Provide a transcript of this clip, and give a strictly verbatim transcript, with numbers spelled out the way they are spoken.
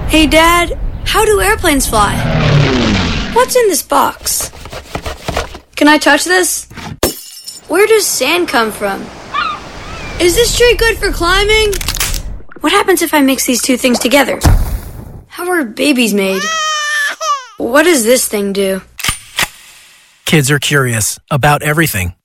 Hey, Dad, how do airplanes fly? What's in this box? Can I touch this? Where does sand come from? Is this tree good for climbing? What happens if I mix these two things together? How are babies made? What does this thing do? Kids are curious about everything.